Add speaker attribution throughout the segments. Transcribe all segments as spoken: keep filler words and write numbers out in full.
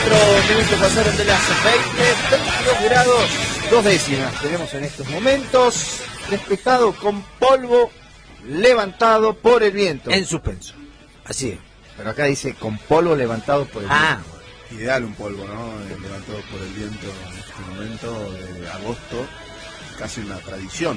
Speaker 1: Minutos pasaron de las veinte, veintidós grados, dos décimas tenemos en estos momentos, despejado con polvo levantado por el viento.
Speaker 2: En suspenso, así es.
Speaker 1: Pero acá dice con polvo levantado por el
Speaker 2: ah,
Speaker 1: viento.
Speaker 3: Bueno. Ideal un polvo, ¿no? Levantado por el viento en este momento de agosto, casi una tradición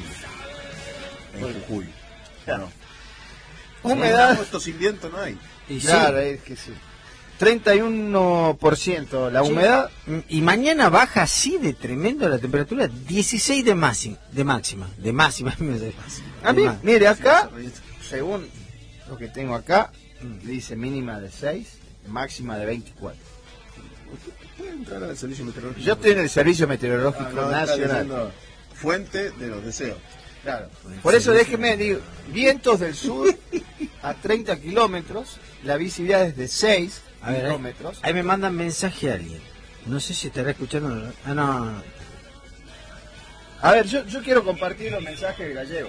Speaker 3: en Jujuy.
Speaker 1: Claro.
Speaker 3: No.
Speaker 1: Humedad.
Speaker 3: En agosto sin viento no hay.
Speaker 1: Y claro, sí. Es que sí. treinta y uno por ciento la humedad.
Speaker 2: Sí. Y mañana baja así de tremendo la temperatura, dieciséis de máxima, de máxima, de máxima.
Speaker 1: A mí, mire, acá, según lo que tengo acá, dice mínima de seis, máxima de veinticuatro.
Speaker 3: ¿Puede entrar al servicio meteorológico?
Speaker 1: Yo estoy en el Servicio Meteorológico
Speaker 3: ah, no,
Speaker 1: Nacional.
Speaker 3: Fuente de los deseos.
Speaker 1: Claro. Por eso déjeme, digo, vientos del sur a treinta kilómetros, la visibilidad es de seis
Speaker 2: a ver,
Speaker 1: kilómetros.
Speaker 2: Ahí, ahí me mandan mensaje a alguien. No sé si estará escuchando. Ah, no. no.
Speaker 1: A ver, yo, yo quiero compartir los mensajes de Gallego.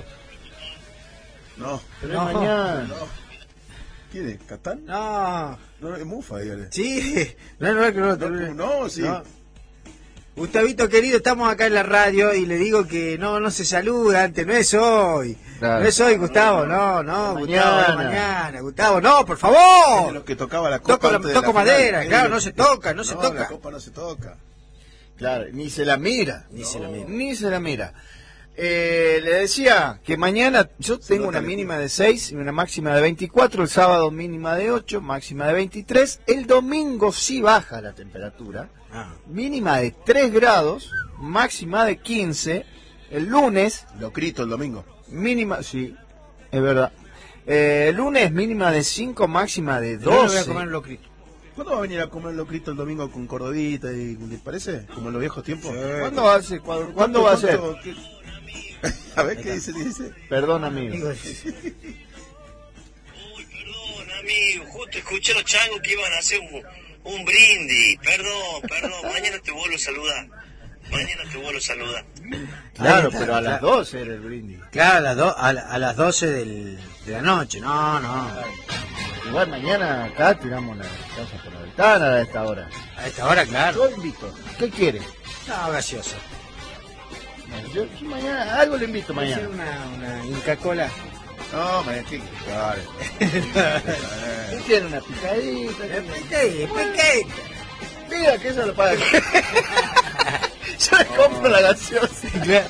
Speaker 3: No.
Speaker 1: Pero
Speaker 2: no,
Speaker 1: es mañana.
Speaker 3: No. ¿Quién es? ¿Catán?
Speaker 2: No.
Speaker 3: No, es Mufa, dígale.
Speaker 2: Sí. No, no, no, no,
Speaker 3: no, no sí. No.
Speaker 2: Gustavito querido, estamos acá en la radio y le digo que no, no se saluda antes, no es hoy. Claro. No es hoy, Gustavo, no, no, Gustavo, mañana. mañana, Gustavo, no, por favor.
Speaker 3: Es de los que tocaba la copa.
Speaker 2: Toco, toco
Speaker 3: la
Speaker 2: madera,
Speaker 3: final.
Speaker 2: claro, no se toca, no,
Speaker 3: no
Speaker 2: se toca.
Speaker 3: La copa no se toca.
Speaker 1: Claro, ni se la mira.
Speaker 2: Ni
Speaker 1: no,
Speaker 2: se la mira.
Speaker 1: Ni se la mira. Eh, le decía que mañana yo tengo una mínima de seis y una máxima de veinticuatro, el sábado mínima de ocho, máxima de veintitrés, el domingo sí baja la temperatura, ah. mínima de tres grados, máxima de quince, el lunes...
Speaker 3: Locrito el domingo.
Speaker 1: Mínima, sí, es verdad. Eh, el lunes mínima de cinco, máxima de doce.
Speaker 2: Yo voy a comer locrito.
Speaker 3: ¿Cuándo va a venir a comer locrito el domingo con cordovita y le parece? Como en los viejos tiempos.
Speaker 1: Sí. ¿Cuándo va a ser? ¿Cuándo, ¿cuándo va a ser?
Speaker 3: A ver qué dice, dice.
Speaker 1: Perdón, amigo.
Speaker 4: Uy, perdón, amigo. Justo escuché a los changos que iban a hacer un, un brindis. Perdón, perdón. Mañana te vuelvo a saludar. Mañana te vuelvo a saludar.
Speaker 1: Claro, pero a las doce era el brindis.
Speaker 2: Claro, a, las do, a, a las doce del, de la noche. No, no.
Speaker 1: Igual mañana acá tiramos la casa por la ventana a esta hora.
Speaker 2: A esta hora, claro.
Speaker 1: Yo invito. ¿Qué quiere?
Speaker 2: No, gaseosa.
Speaker 1: Yo, yo mañana, algo le invito mañana.
Speaker 2: Una, una Inca Cola.
Speaker 3: No, me ¿qué? Claro.
Speaker 1: ¿Qué quiere? Una picadita.
Speaker 2: Picadita, picadita.
Speaker 1: Mira que eso lo paga. Yo le compro la gaseosa.
Speaker 3: Claro.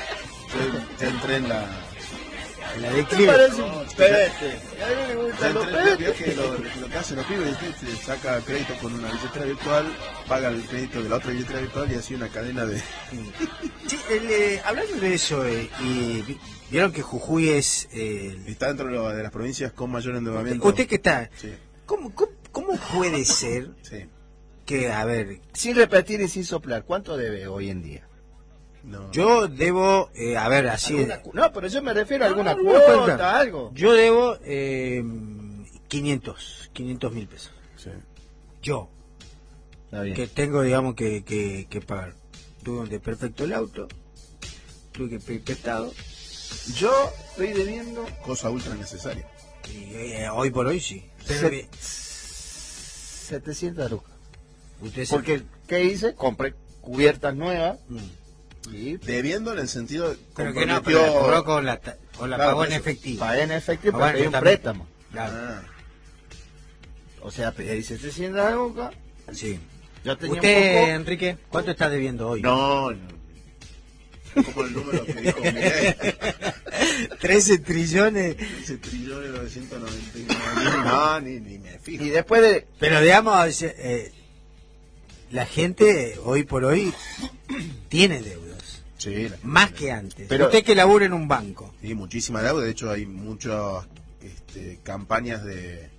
Speaker 3: Ya entré en la...
Speaker 2: La
Speaker 1: de ¿Qué parece un pedete?
Speaker 3: A mí me gusta los pedetes. Lo, lo que hacen los pibes es que se saca crédito con una billetera virtual, paga el crédito de la otra billetera virtual y así una cadena de...
Speaker 2: Sí, el, eh, hablando de eso, eh, y vieron que Jujuy es... Eh,
Speaker 3: está dentro de, lo, de las provincias con mayor endeudamiento.
Speaker 2: ¿Usted qué está?
Speaker 3: Sí.
Speaker 2: ¿Cómo, cómo, cómo puede ser
Speaker 3: sí.
Speaker 2: que, a ver...
Speaker 1: Sin repetir y sin soplar, ¿cuánto debe hoy en día?
Speaker 2: No. Yo debo, eh, a ver, así...
Speaker 1: ¿Alguna, no, pero yo me refiero a alguna
Speaker 2: no,
Speaker 1: cuota,
Speaker 2: cuenta.
Speaker 1: algo.
Speaker 2: Yo debo eh, quinientos mil pesos.
Speaker 3: Sí.
Speaker 2: Yo. Está bien. Que tengo, digamos, que, que, que pagar. Tuve un desperfecto el auto, tuve que pedir prestado.
Speaker 1: Yo estoy debiendo...
Speaker 3: Cosa ultra necesaria.
Speaker 2: Y, eh, hoy por hoy sí.
Speaker 1: Pero Se, setecientas lucas. Porque, ¿qué hice? Compré cubiertas nuevas. Mm.
Speaker 3: Sí. Debiendo en el sentido de
Speaker 2: pero que no, pero la cobró con la, con la
Speaker 1: claro,
Speaker 2: pagó en efectivo.
Speaker 1: Pagué en efectivo porque pedí un préstamo. Claro. Ah. O sea, pedí setecientas lucas.
Speaker 2: Sí.
Speaker 1: Yo tenía
Speaker 2: ¿Usted,
Speaker 1: un poco...
Speaker 2: Enrique, cuánto está debiendo hoy?
Speaker 3: No, no. Como el número que dijo Miguel.
Speaker 2: trece trillones.
Speaker 3: trece trillones novecientos noventa y nueve. No, ni, ni me fijo.
Speaker 1: Y después de...
Speaker 2: Pero digamos, eh, la gente hoy por hoy tiene deudas.
Speaker 3: Sí,
Speaker 2: más que antes.
Speaker 3: Pero
Speaker 2: usted que labura en un banco.
Speaker 3: Sí, muchísima deuda. De hecho, hay muchas este, campañas de,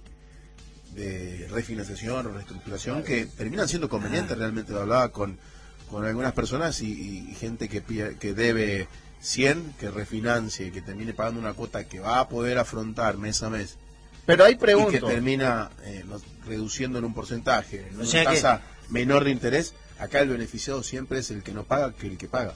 Speaker 3: de refinanciación o reestructuración que terminan siendo convenientes. Ah. Realmente lo hablaba con, con algunas personas y, y gente que, que debe cien, que refinancie, que termine pagando una cuota que va a poder afrontar mes a mes.
Speaker 1: Pero hay preguntas.
Speaker 3: Y que termina eh, no, reduciendo en un porcentaje, en o sea una tasa que... menor de interés. Acá el beneficiado siempre es el que no paga que el que paga.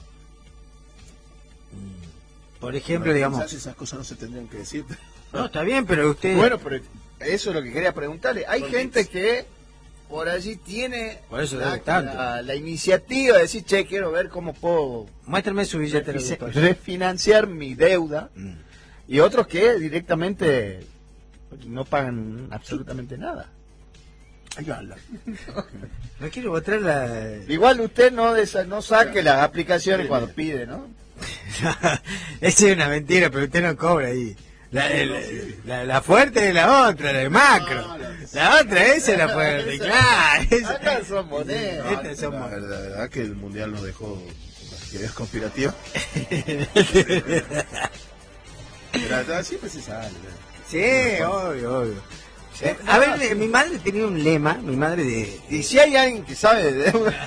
Speaker 2: Por ejemplo,
Speaker 3: bueno,
Speaker 2: digamos...
Speaker 3: Quizás esas cosas no se tendrían que decir.
Speaker 2: No, está bien, pero usted...
Speaker 1: Bueno, pero eso es lo que quería preguntarle. Hay gente que por allí tiene
Speaker 2: por eso
Speaker 1: la,
Speaker 2: debe tanto.
Speaker 1: La, la iniciativa de decir, che, quiero ver cómo puedo
Speaker 2: Muéstrame su billete.
Speaker 1: refi- refinanciar mi deuda. Mm. Y otros que directamente no pagan absolutamente nada.
Speaker 2: Ayala. No quiero mostrar la...
Speaker 1: Igual usted no desa, no saque las aplicaciones cuando pide, ¿no?
Speaker 2: Esa es una mentira, pero usted no cobra ahí. La, el, la, la fuerte es la otra, la de macro. La otra, esa es la fuerte, claro. Esa.
Speaker 1: Acá son monedas.
Speaker 3: Estas son monedas. La verdad que el mundial nos dejó teorías conspirativas. Pero siempre se sale.
Speaker 2: Sí, obvio, obvio. Sí, a ver, sí. Mi madre tenía un lema, mi madre de...
Speaker 1: Y si hay alguien que sabe de deuda...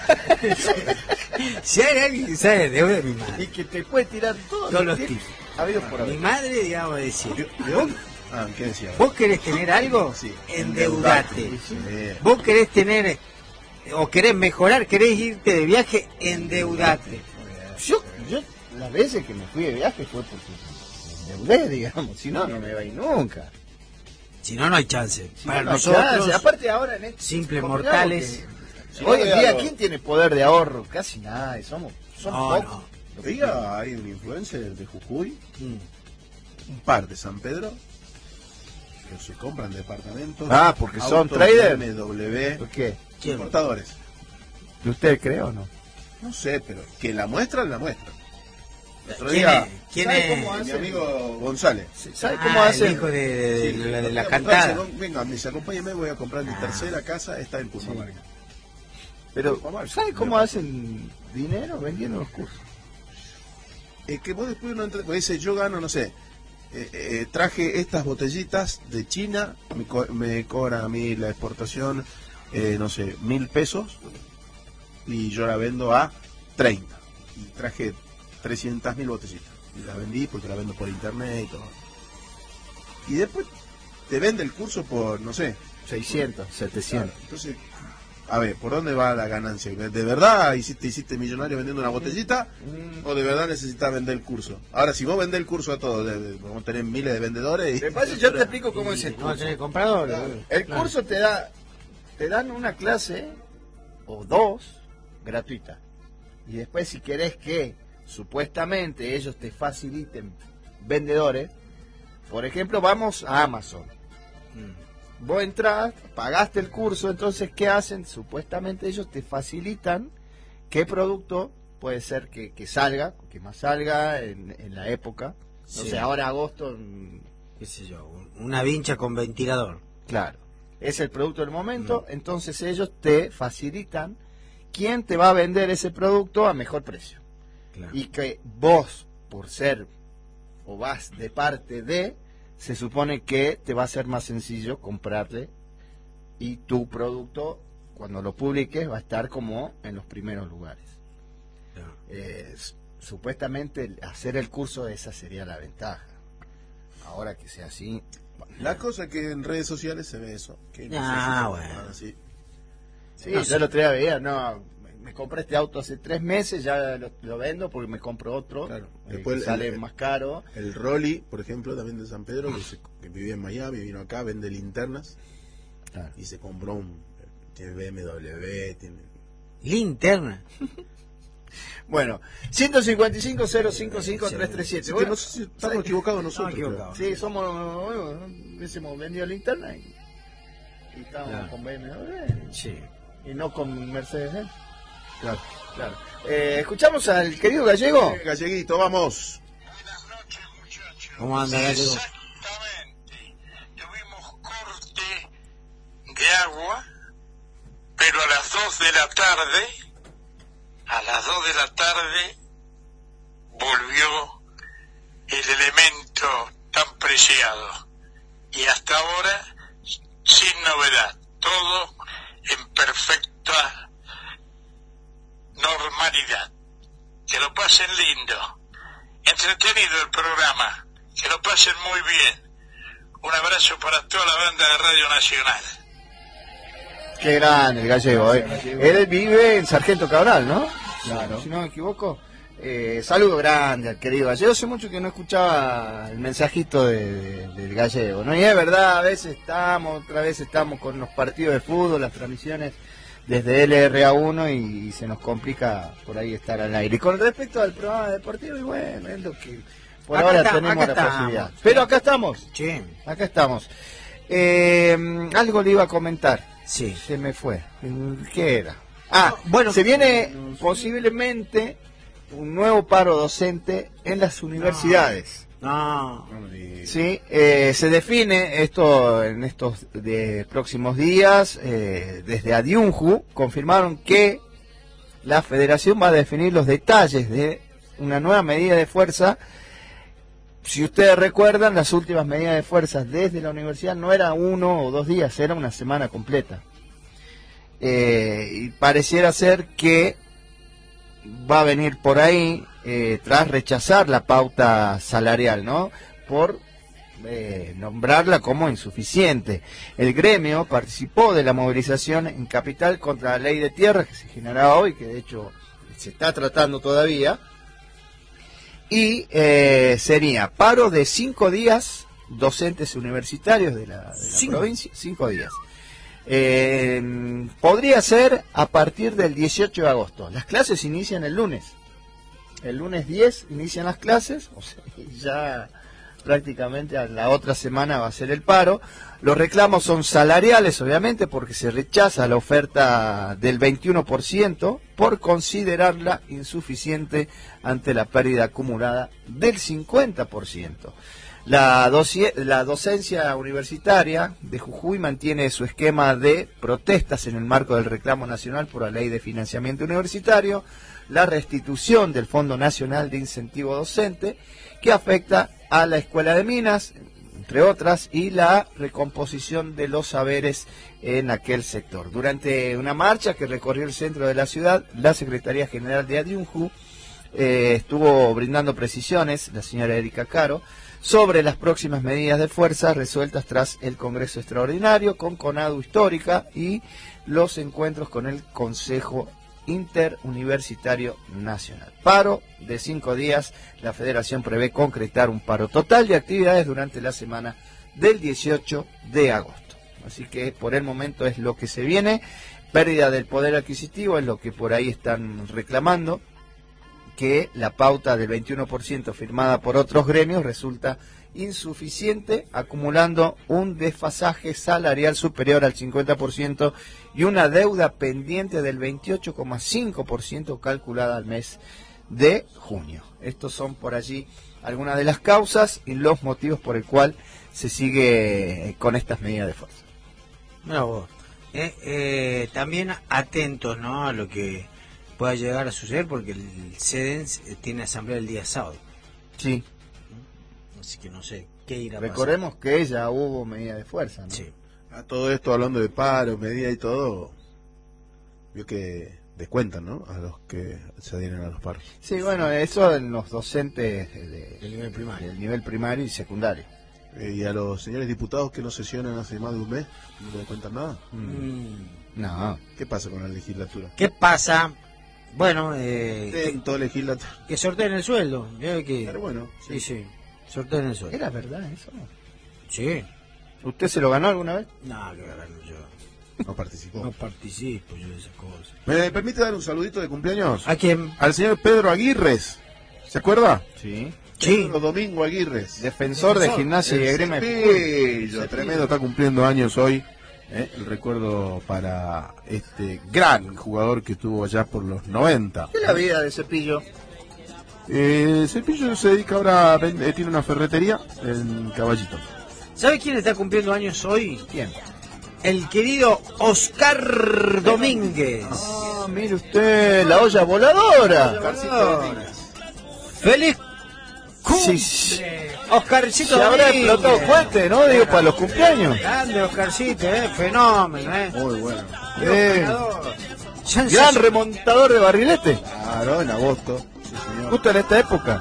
Speaker 2: si hay alguien que sabe de deuda, mi madre.
Speaker 1: Y que te puede tirar todo
Speaker 2: todos los tips.
Speaker 1: Por
Speaker 2: mi madre, digamos, decía...
Speaker 3: Yo, yo, ah, ¿qué decía?
Speaker 2: ¿Vos querés tener algo?
Speaker 3: Sí.
Speaker 2: Endeudate. Sí. ¿Vos querés tener... o querés mejorar, querés irte de viaje? Endeudate.
Speaker 1: Yo, yo las veces que me fui de viaje fue porque me endeudé, digamos. Si no, no me voy a ir nunca.
Speaker 2: Si no, no hay chance.
Speaker 1: Si
Speaker 2: Para
Speaker 1: no, no
Speaker 2: nosotros,
Speaker 1: chance. Aparte ahora en este
Speaker 2: simples mortales.
Speaker 1: Que, si hoy en día, ¿quién tiene poder de ahorro? Casi nadie. Somos, somos
Speaker 2: no,
Speaker 1: pocos.
Speaker 3: No. Veía, hay un influencer de Jujuy, mm. un par de San Pedro, que se compran departamentos.
Speaker 1: Ah, porque son traders.
Speaker 3: M W.
Speaker 1: ¿Por qué?
Speaker 3: Importadores.
Speaker 1: ¿Y usted cree o no?
Speaker 3: No sé, pero que la muestran, la muestran.
Speaker 2: ¿Quién día, es? ¿Quién es?
Speaker 3: Cómo hace? Mi amigo González.
Speaker 1: ¿Sabe cómo
Speaker 2: ah,
Speaker 1: hace?
Speaker 2: El hijo de, de, de,
Speaker 3: sí,
Speaker 2: de, de la cantada.
Speaker 3: No, venga, me dice, acompáñame, voy a comprar mi ah. tercera casa, está en Purmamarca. Sí.
Speaker 1: Pero, ¿sabe cómo hacen dinero vendiendo los cursos?
Speaker 3: Es que vos después no entras, pues dice, yo gano, no sé, eh, eh, traje estas botellitas de China, me, co me cobran a mí la exportación, eh, no sé, mil pesos, y yo la vendo a treinta. Y traje trescientas mil botellitas. Y la vendí porque la vendo por internet y todo. Y después te vende el curso por, no sé,
Speaker 1: seiscientos, setecientos.
Speaker 3: Claro, entonces, a ver, ¿por dónde va la ganancia? ¿De verdad hiciste, hiciste millonario vendiendo una botellita? ¿O de verdad necesitas vender el curso? Ahora, si vos vendés el curso a todos, vamos a tener miles de vendedores. Y...
Speaker 1: Me parece, yo te explico cómo es el curso.
Speaker 2: No tenés comprador.
Speaker 1: Claro. El curso te da, te dan una clase o dos gratuita. Y después, si querés que supuestamente ellos te faciliten vendedores, por ejemplo, vamos a Amazon. Mm. Vos entrás, pagaste el curso, entonces, ¿qué hacen? Supuestamente ellos te facilitan qué producto puede ser que, que salga, que más salga en, en la época. Sí. No sé, ahora agosto...
Speaker 2: qué sé yo, una vincha con ventilador.
Speaker 1: Claro, es el producto del momento, mm. entonces ellos te facilitan quién te va a vender ese producto a mejor precio. Claro. Y que vos, por ser o vas de parte de, se supone que te va a ser más sencillo comprarte y tu producto, cuando lo publiques, va a estar como en los primeros lugares. Claro. Eh, supuestamente hacer el curso, esa sería la ventaja. Ahora que sea así...
Speaker 3: La cosa que en redes sociales se ve eso. Que no
Speaker 2: ah,
Speaker 3: sé si
Speaker 2: bueno.
Speaker 3: Así.
Speaker 1: Sí, no, yo sí. Lo otro día veía, no, me compré este auto hace tres meses, ya lo, lo vendo porque me compro otro,
Speaker 3: claro.
Speaker 1: eh,
Speaker 3: Después
Speaker 1: que sale
Speaker 3: el,
Speaker 1: más caro.
Speaker 3: El Rolly, por ejemplo, también de San Pedro, que, se, que vivía en Miami, vino acá, vende linternas, claro. Y se compró un, tiene B M W, tiene...
Speaker 2: ¿Linterna?
Speaker 1: Bueno, ciento cincuenta y cinco, cero cinco cinco, tres tres siete.
Speaker 3: Bueno, no sé si estamos equivocados nosotros.
Speaker 2: No, equivocados.
Speaker 1: Sí, somos, bueno, hubiésemos vendido linterna y, y estábamos claro. Con B M W.
Speaker 2: Sí.
Speaker 1: Y no con Mercedes, ¿eh? Claro, claro. Eh, ¿Escuchamos al querido Gallego?
Speaker 3: Sí, Galleguito, vamos.
Speaker 5: Buenas noches, muchachos.
Speaker 2: ¿Cómo anda, Gallego?
Speaker 5: Exactamente. Tuvimos corte de agua, pero a las dos de la tarde, a las dos de la tarde, volvió el elemento tan preciado. Y hasta ahora, sin novedad. Todo en perfecta normalidad. Que lo pasen lindo, entretenido el programa, que lo pasen muy bien. Un abrazo para toda la banda de Radio Nacional.
Speaker 1: Qué grande el Gallego, ¿eh? Él vive en Sargento Cabral, ¿no? Claro. Si no me equivoco. Eh, saludo grande al querido Gallego. Hace mucho que no escuchaba el mensajito de, de, del Gallego, ¿no? Y es verdad, a veces estamos, otra vez estamos con los partidos de fútbol, las transmisiones desde L R A uno y, y se nos complica por ahí estar al aire. Y con respecto al programa deportivo, y bueno, es lo que por
Speaker 2: Acá
Speaker 1: ahora
Speaker 2: está,
Speaker 1: tenemos
Speaker 2: acá
Speaker 1: la
Speaker 2: estamos.
Speaker 1: posibilidad. Pero acá estamos,
Speaker 2: Sí.
Speaker 1: acá estamos. Eh, algo le iba a comentar.
Speaker 2: Sí.
Speaker 1: Se me fue. ¿Qué era? Ah,
Speaker 2: No, bueno,
Speaker 1: se viene posiblemente un nuevo paro docente en las universidades.
Speaker 2: No.
Speaker 1: Sí, eh, se define esto en estos de próximos días. Eh, desde Adiunju confirmaron que la Federación va a definir los detalles de una nueva medida de fuerza. Si ustedes recuerdan, las últimas medidas de fuerza desde la universidad no era uno o dos días, era una semana completa. Eh, y pareciera ser que va a venir por ahí, eh, tras rechazar la pauta salarial, ¿no? Por eh, nombrarla como insuficiente. El gremio participó de la movilización en Capital contra la ley de tierras que se generaba hoy, que de hecho se está tratando todavía, y eh, sería paro de cinco días docentes universitarios de la, de la
Speaker 2: Cinco.
Speaker 1: provincia, cinco días. Eh, podría ser a partir del dieciocho de agosto. Las clases inician el lunes. El lunes diez inician las clases, o sea, ya prácticamente a la otra semana va a ser el paro. Los reclamos son salariales, obviamente, porque se rechaza la oferta del veintiuno por ciento por considerarla insuficiente ante la pérdida acumulada del cincuenta por ciento. La, doci- la docencia universitaria de Jujuy mantiene su esquema de protestas en el marco del reclamo nacional por la ley de financiamiento universitario, la restitución del Fondo Nacional de Incentivo Docente, que afecta a la Escuela de Minas, entre otras, y la recomposición de los saberes en aquel sector. Durante una marcha que recorrió el centro de la ciudad, la Secretaría General de Adiunju eh, estuvo brindando precisiones, la señora Erika Caro, sobre las próximas medidas de fuerza resueltas tras el Congreso Extraordinario con CONADU Histórica y los encuentros con el Consejo Interuniversitario Nacional. Paro de cinco días. La Federación prevé concretar un paro total de actividades durante la semana del dieciocho de agosto. Así que por el momento es lo que se viene. Pérdida del poder adquisitivo es lo que por ahí están reclamando, que la pauta del veintiuno por ciento firmada por otros gremios resulta insuficiente, acumulando un desfasaje salarial superior al cincuenta por ciento y una deuda pendiente del veintiocho coma cinco por ciento calculada al mes de junio. Estos son por allí algunas de las causas y los motivos por el cual se sigue con estas medidas de fuerza.
Speaker 2: Mira vos. Eh, eh, también atentos, ¿no?, a lo que pueda llegar a suceder, porque el CEDENS tiene asamblea el día sábado.
Speaker 1: Sí.
Speaker 2: Así que no sé qué irá a pasar.
Speaker 1: Recordemos que ya hubo medidas de fuerza, ¿no?
Speaker 2: Sí.
Speaker 3: A todo esto, hablando de paro, medida y todo, vio que descuentan, ¿no?, a los que se adhieren a los paros.
Speaker 1: Sí, bueno, eso en los docentes de, de-
Speaker 2: Del nivel primario.
Speaker 1: del nivel primario y secundario.
Speaker 3: Eh, y a los señores diputados que no sesionan hace más de un mes, no le cuentan nada.
Speaker 2: Mm.
Speaker 1: No.
Speaker 3: ¿Qué pasa con la legislatura?
Speaker 2: ¿Qué pasa? Bueno, eh,
Speaker 3: Intento legislatura.
Speaker 2: que, que sorteen el sueldo. Mirá que,
Speaker 3: Pero bueno,
Speaker 2: sí, sí, sorteen el sueldo.
Speaker 1: ¿Era verdad eso?
Speaker 2: Sí.
Speaker 1: ¿Usted se lo ganó alguna vez?
Speaker 2: No, que ver, yo
Speaker 3: no participó.
Speaker 2: no participo yo de esas cosas.
Speaker 3: ¿Me permite dar un saludito de cumpleaños?
Speaker 2: ¿A quién?
Speaker 3: Al señor Pedro Aguirres. ¿Se acuerda?
Speaker 1: Sí.
Speaker 2: Sí.
Speaker 3: Pedro Domingo Aguirres.
Speaker 1: Defensor de
Speaker 2: Defensor.
Speaker 1: gimnasia y
Speaker 3: El
Speaker 1: esgrima.
Speaker 3: Cepillo, tremendo, está cumpliendo años hoy. ¿eh? El recuerdo para este gran jugador que estuvo allá por los noventa.
Speaker 1: ¿Qué es la vida de Cepillo?
Speaker 3: Eh, Cepillo se dedica ahora, a vend- eh, tiene una ferretería en Caballito.
Speaker 2: ¿Sabe quién está cumpliendo años hoy?
Speaker 1: ¿Quién?
Speaker 2: El querido Oscar Domínguez.
Speaker 1: Ah, mire usted, la olla voladora.
Speaker 2: ¡Feliz
Speaker 1: Sí, sí.
Speaker 2: Oscarcito
Speaker 1: Se habrá
Speaker 2: Domínguez!
Speaker 1: explotado fuerte, ¿no? Digo, para los cumpleaños.
Speaker 2: Grande Oscarcito, ¿eh? Fenómeno, ¿eh?
Speaker 3: Muy bueno.
Speaker 1: Eh,
Speaker 2: Sensación-
Speaker 1: gran remontador de barrilete.
Speaker 3: Claro, en agosto. Sí, señor.
Speaker 1: Justo en esta época.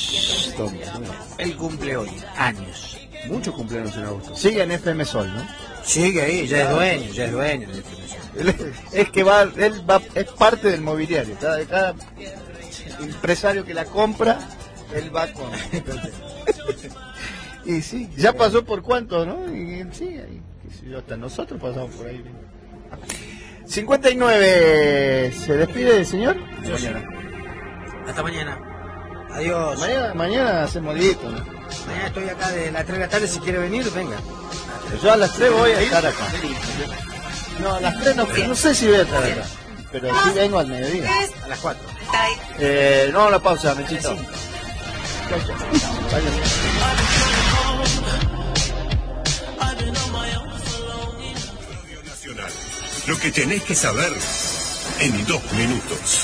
Speaker 2: Él cumple hoy años.
Speaker 3: Muchos cumpleaños en agosto.
Speaker 1: Sigue en F M Sol, ¿no?
Speaker 2: Sigue ahí, ya es dueño, ya es dueño.
Speaker 1: Es que va, él va, es parte del mobiliario. Cada, cada empresario que la compra, él va con. Y sí, ya pasó por cuánto, ¿no? Y sí, ahí, qué sé yo, hasta nosotros pasamos por ahí. cincuenta y nueve, ¿se despide, señor?
Speaker 2: Hasta mañana. Hasta mañana. Adiós.
Speaker 1: Mañana, mañana hacemos dieto, ¿no?
Speaker 2: Mañana estoy acá de las tres de la tarde, si quiere venir, venga.
Speaker 1: Yo a las tres voy a estar acá. No, a las tres no, no sé si voy a estar acá, pero sí vengo al mediodía.
Speaker 2: A las cuatro.
Speaker 1: Eh, no, la pausa, Mechito. Chau, chau.
Speaker 6: Radio Nacional. Lo que tenés que saber en dos minutos.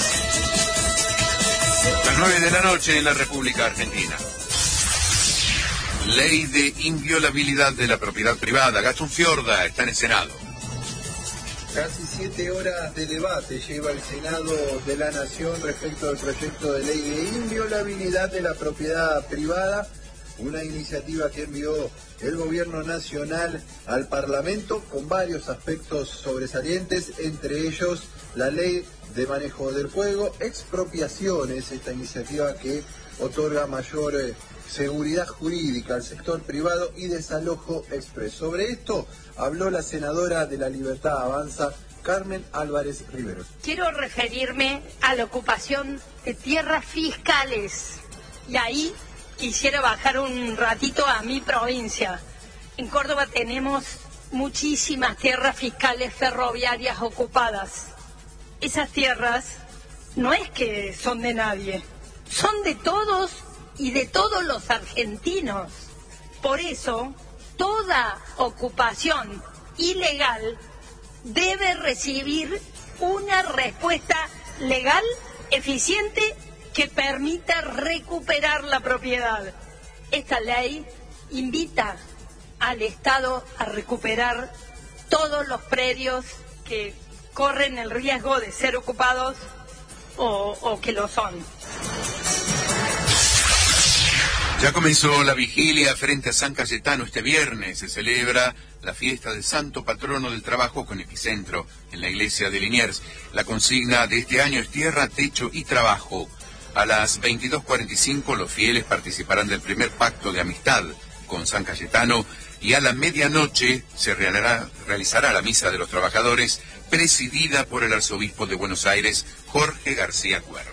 Speaker 7: Las nueve de la noche en la República Argentina. Ley de inviolabilidad de la propiedad privada. Gastón Fiorda está en el Senado.
Speaker 8: Casi siete horas de debate lleva el Senado de la Nación respecto al proyecto de ley de inviolabilidad de la propiedad privada, una iniciativa que envió el Gobierno Nacional al Parlamento con varios aspectos sobresalientes, entre ellos la ley de manejo del fuego, expropiaciones, esta iniciativa que otorga mayor eh, seguridad jurídica al sector privado y desalojo express. Sobre esto habló la senadora de La Libertad Avanza, Carmen Álvarez Rivero.
Speaker 9: Quiero referirme a la ocupación de tierras fiscales y ahí quisiera bajar un ratito a mi provincia. En Córdoba tenemos muchísimas tierras fiscales ferroviarias ocupadas. Esas tierras no es que son de nadie, son de todos y de todos los argentinos. Por eso, toda ocupación ilegal debe recibir una respuesta legal eficiente que permita recuperar la propiedad. Esta ley invita al Estado a recuperar todos los predios que corren el riesgo de ser ocupados o, o que lo son.
Speaker 7: Ya comenzó la vigilia frente a San Cayetano. Este viernes se celebra la fiesta del Santo Patrono del Trabajo con epicentro en la iglesia de Liniers. La consigna de este año es tierra, techo y trabajo. A las veintidós cuarenta y cinco los fieles participarán del primer pacto de amistad con San Cayetano y a la medianoche se realizará, realizará la misa de los trabajadores presidida por el arzobispo de Buenos Aires, Jorge García Cuerva.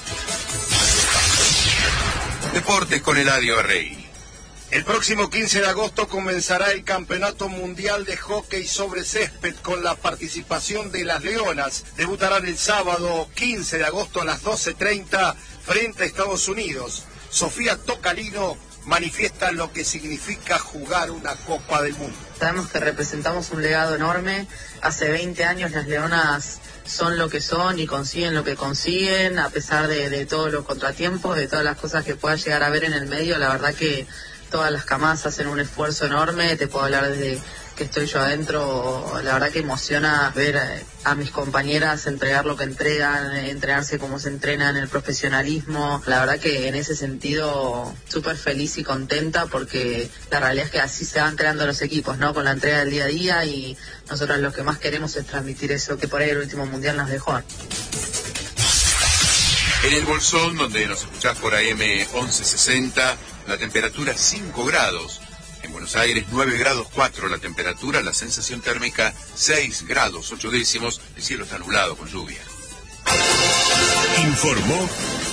Speaker 7: Deportes con Eladio Rey.
Speaker 6: El próximo quince de agosto comenzará el Campeonato Mundial de Hockey sobre Césped con la participación de las Leonas. Debutarán el sábado quince de agosto a las doce treinta frente a Estados Unidos. Sofía Tocalino manifiesta lo que significa jugar una Copa del Mundo.
Speaker 10: Sabemos que representamos un legado enorme. Hace veinte años las Leonas son lo que son y consiguen lo que consiguen, a pesar de, de todos los contratiempos, de todas las cosas que pueda llegar a ver en el medio. La verdad que todas las camadas hacen un esfuerzo enorme. Te puedo hablar desde que estoy yo adentro. La verdad que emociona ver a mis compañeras entregar lo que entregan, entrenarse como se entrenan, el profesionalismo. La verdad que en ese sentido súper feliz y contenta, porque la realidad es que así se van creando los equipos, ¿no? Con la entrega del día a día, y nosotros lo que más queremos es transmitir eso que por ahí el último mundial nos dejó.
Speaker 7: En el Bolsón, donde nos escuchás por A M once sesenta, la temperatura cinco grados. En Buenos Aires nueve grados cuatro la temperatura, la sensación térmica seis grados ocho décimos, el cielo está nublado con lluvia.
Speaker 6: Informó